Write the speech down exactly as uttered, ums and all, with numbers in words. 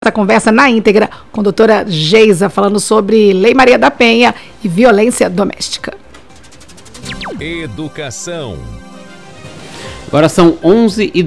A conversa na íntegra com a doutora Geisa, falando sobre Lei Maria da Penha e violência doméstica. Educação. Agora são onze e